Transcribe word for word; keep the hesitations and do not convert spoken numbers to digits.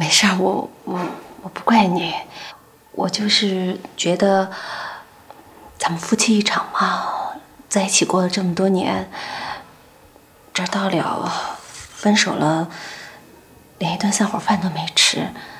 没事儿，我我我不怪你，我就是觉得咱们夫妻一场嘛，在一起过了这么多年，这儿到了分手了，连一顿散伙饭都没吃。